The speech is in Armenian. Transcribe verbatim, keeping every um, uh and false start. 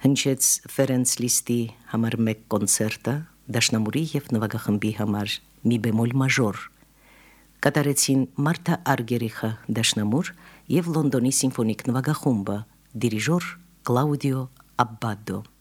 հնչեց Ֆերենց Լիստի համար մեկ կոնցերտը, դաշնամուրի և նվագախմբի համար մի բեմոլ մաժոր, կատարեցին Մարթա Արգերիխը դաշնամուր և Լոնդոնի սիմֆոնիկ նվագախումբը, դիրիժոր Կլաուդիո Աբբադո։